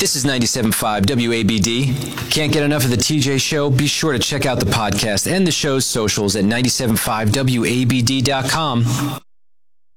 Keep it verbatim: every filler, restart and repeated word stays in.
This is ninety-seven point five W A B D. Can't get enough of the T J Show? Be sure to check out the podcast and the show's socials at nine seven five W A B D dot com.